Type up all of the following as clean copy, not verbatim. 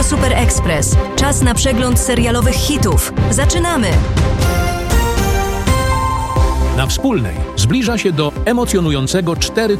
Super Express. Czas na przegląd serialowych hitów. Zaczynamy! Na Wspólnej zbliża się do emocjonującego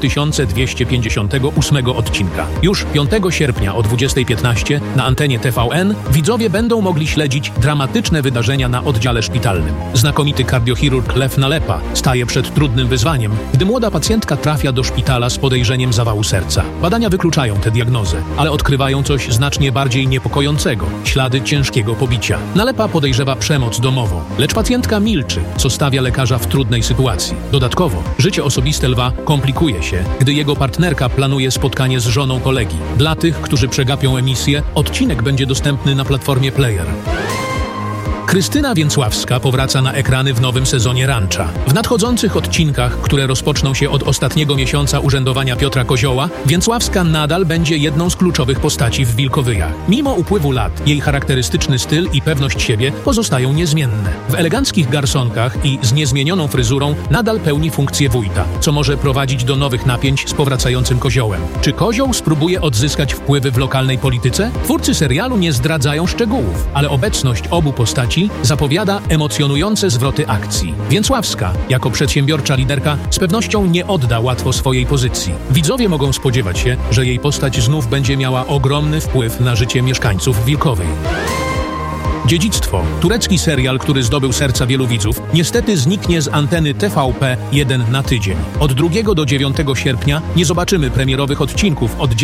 4258 odcinka. Już 5 sierpnia o 20:15 na antenie TVN widzowie będą mogli śledzić dramatyczne wydarzenia na oddziale szpitalnym. Znakomity kardiochirurg Lew Nalepa staje przed trudnym wyzwaniem, gdy młoda pacjentka trafia do szpitala z podejrzeniem zawału serca. Badania wykluczają tę diagnozę, ale odkrywają coś znacznie bardziej niepokojącego – ślady ciężkiego pobicia. Nalepa podejrzewa przemoc domową, lecz pacjentka milczy, co stawia lekarza w trudnej sytuacji. Dodatkowo, życie osobiste Lwa komplikuje się, gdy jego partnerka planuje spotkanie z żoną kolegi. Dla tych, którzy przegapią emisję, odcinek będzie dostępny na platformie Player. Krystyna Więcławska powraca na ekrany w nowym sezonie Rancha. W nadchodzących odcinkach, które rozpoczną się od ostatniego miesiąca urzędowania Piotra Kozioła, Więcławska nadal będzie jedną z kluczowych postaci w Wilkowyjach. Mimo upływu lat, jej charakterystyczny styl i pewność siebie pozostają niezmienne. W eleganckich garsonkach i z niezmienioną fryzurą nadal pełni funkcję wójta, co może prowadzić do nowych napięć z powracającym Koziołem. Czy Kozioł spróbuje odzyskać wpływy w lokalnej polityce? Twórcy serialu nie zdradzają szczegółów, ale obecność obu postaci zapowiada emocjonujące zwroty akcji. Więcławska, jako przedsiębiorcza liderka, z pewnością nie odda łatwo swojej pozycji. Widzowie mogą spodziewać się, że jej postać znów będzie miała ogromny wpływ na życie mieszkańców Wilkowej. Dziedzictwo, turecki serial, który zdobył serca wielu widzów, niestety zniknie z anteny TVP1 na tydzień. Od 2 do 9 sierpnia nie zobaczymy premierowych odcinków od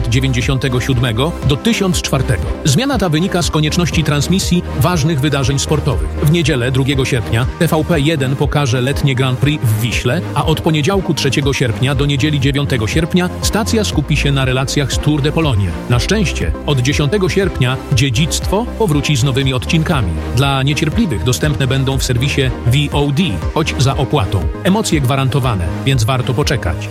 997 do 1004. Zmiana ta wynika z konieczności transmisji ważnych wydarzeń sportowych. W niedzielę 2 sierpnia TVP1 pokaże letnie Grand Prix w Wiśle, a od poniedziałku 3 sierpnia do niedzieli 9 sierpnia stacja skupi się na relacjach z Tour de Pologne. Na szczęście od 10 sierpnia Dziedzictwo powróci z nowymi odcinkami. Dla niecierpliwych dostępne będą w serwisie VOD, choć za opłatą. Emocje gwarantowane, więc warto poczekać.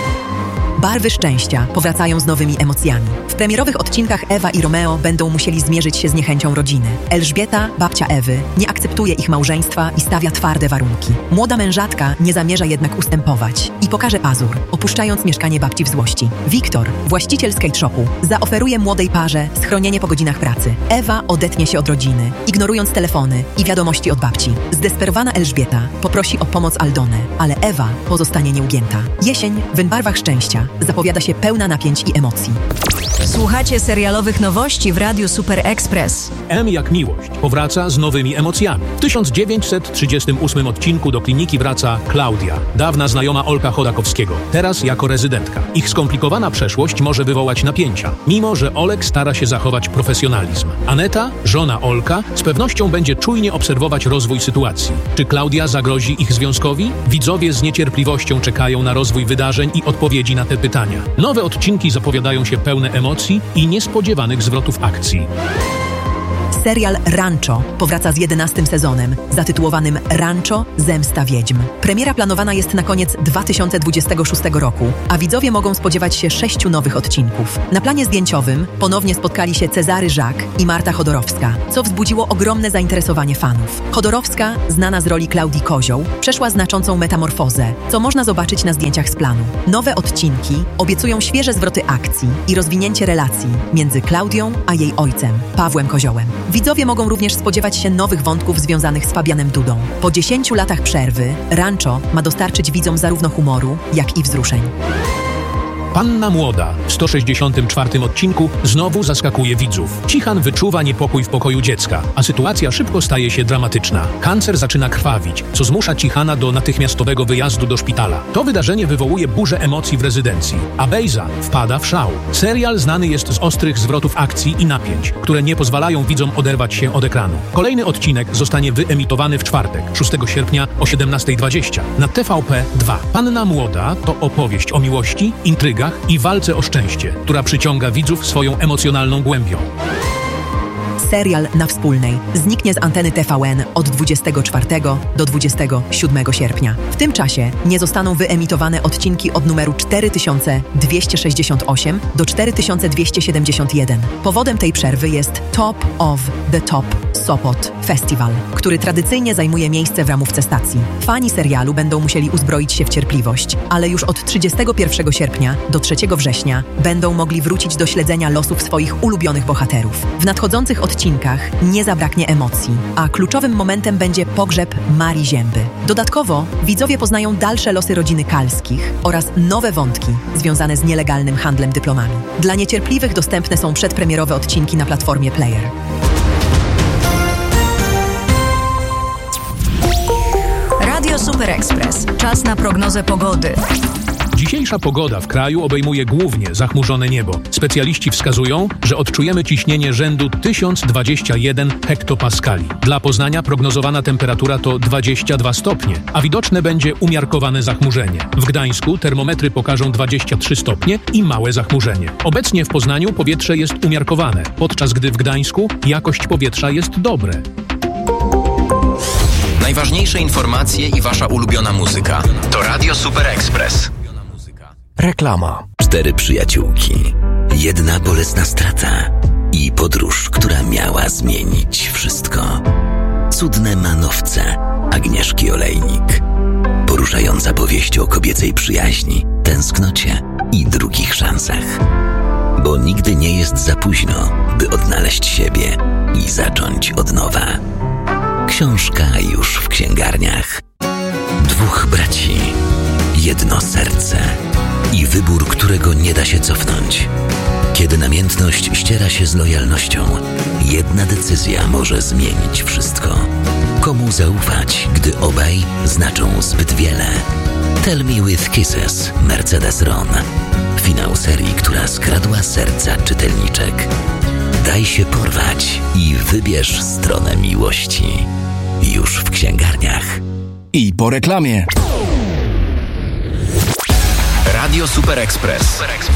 Barwy szczęścia powracają z nowymi emocjami. W premierowych odcinkach Ewa i Romeo będą musieli zmierzyć się z niechęcią rodziny. Elżbieta, babcia Ewy, nie akceptuje ich małżeństwa i stawia twarde warunki. Młoda mężatka nie zamierza jednak ustępować i pokaże pazur, opuszczając mieszkanie babci w złości. Wiktor, właściciel skate shopu, zaoferuje młodej parze schronienie po godzinach pracy. Ewa odetnie się od rodziny, ignorując telefony i wiadomości od babci. Zdesperowana Elżbieta poprosi o pomoc Aldonę, ale Ewa pozostanie nieugięta. Jesień w barwach szczęścia zapowiada się pełna napięć i emocji. Słuchacie serialowych nowości w Radiu Super Express. M jak miłość powraca z nowymi emocjami. W 1938 odcinku do kliniki wraca Klaudia, dawna znajoma Olka Chodakowskiego, teraz jako rezydentka. Ich skomplikowana przeszłość może wywołać napięcia, mimo że Olek stara się zachować profesjonalizm. Aneta, żona Olka, z pewnością będzie czujnie obserwować rozwój sytuacji. Czy Klaudia zagrozi ich związkowi? Widzowie z niecierpliwością czekają na rozwój wydarzeń i odpowiedzi na te pytania. Nowe odcinki zapowiadają się pełne emocji i niespodziewanych zwrotów akcji. Serial Rancho powraca z 11 sezonem, zatytułowanym Rancho – Zemsta Wiedźm. Premiera planowana jest na koniec 2026 roku, a widzowie mogą spodziewać się 6 nowych odcinków. Na planie zdjęciowym ponownie spotkali się Cezary Żak i Marta Chodorowska, co wzbudziło ogromne zainteresowanie fanów. Chodorowska, znana z roli Klaudii Kozioł, przeszła znaczącą metamorfozę, co można zobaczyć na zdjęciach z planu. Nowe odcinki obiecują świeże zwroty akcji i rozwinięcie relacji między Klaudią a jej ojcem, Pawłem Koziołem. Widzowie mogą również spodziewać się nowych wątków związanych z Fabianem Dudą. Po 10 latach przerwy Rancho ma dostarczyć widzom zarówno humoru, jak i wzruszeń. Panna Młoda w 164 odcinku znowu zaskakuje widzów. Cichan wyczuwa niepokój w pokoju dziecka, a sytuacja szybko staje się dramatyczna. Kancer zaczyna krwawić, co zmusza Cichana do natychmiastowego wyjazdu do szpitala. To wydarzenie wywołuje burzę emocji w rezydencji, a Bejza wpada w szał. Serial znany jest z ostrych zwrotów akcji i napięć, które nie pozwalają widzom oderwać się od ekranu. Kolejny odcinek zostanie wyemitowany w czwartek, 6 sierpnia o 17:20 na TVP2. Panna Młoda to opowieść o miłości, intrygach i walce o szczęście, która przyciąga widzów swoją emocjonalną głębią. Serial na Wspólnej zniknie z anteny TVN od 24 do 27 sierpnia. W tym czasie nie zostaną wyemitowane odcinki od numeru 4268 do 4271. Powodem tej przerwy jest Top of the Top Sopot Festival, który tradycyjnie zajmuje miejsce w ramówce stacji. Fani serialu będą musieli uzbroić się w cierpliwość, ale już od 31 sierpnia do 3 września będą mogli wrócić do śledzenia losów swoich ulubionych bohaterów. W nadchodzących odcinkach nie zabraknie emocji, a kluczowym momentem będzie pogrzeb Marii Zięby. Dodatkowo widzowie poznają dalsze losy rodziny Kalskich oraz nowe wątki związane z nielegalnym handlem dyplomami. Dla niecierpliwych dostępne są przedpremierowe odcinki na platformie Player. Radio Super Express. Czas na prognozę pogody. Dzisiejsza pogoda w kraju obejmuje głównie zachmurzone niebo. Specjaliści wskazują, że odczujemy ciśnienie rzędu 1021 hektopaskali. Dla Poznania prognozowana temperatura to 22 stopnie, a widoczne będzie umiarkowane zachmurzenie. W Gdańsku termometry pokażą 23 stopnie i małe zachmurzenie. Obecnie w Poznaniu powietrze jest umiarkowane, podczas gdy w Gdańsku jakość powietrza jest dobre. Najważniejsze informacje i wasza ulubiona muzyka to Radio Super Express. Reklama. 4 przyjaciółki, jedna bolesna strata i podróż, która miała zmienić wszystko. Cudne manowce Agnieszki Olejnik. Poruszająca powieść o kobiecej przyjaźni, tęsknocie i drugich szansach. Bo nigdy nie jest za późno, by odnaleźć siebie i zacząć od nowa. Książka już w księgarniach. 2 braci, jedno serce i wybór, którego nie da się cofnąć. Kiedy namiętność ściera się z lojalnością, jedna decyzja może zmienić wszystko. Komu zaufać, gdy obaj znaczą zbyt wiele? Tell Me With Kisses, Mercedes Ron. Finał serii, która skradła serca czytelniczek. Daj się porwać i wybierz stronę miłości. Już w księgarniach. I po reklamie. Radio Super Express.